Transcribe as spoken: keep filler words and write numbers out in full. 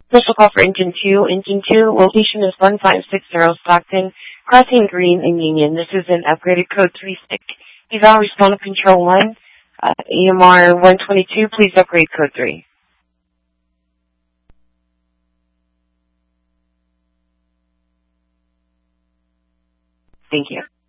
Special call for Engine two. Engine two, location is one five six zero Stockton, crossing Green and Union. This is an upgraded code three stick. Eval respond to control one. Uh, E M R one twenty-two, please upgrade code three. Thank you.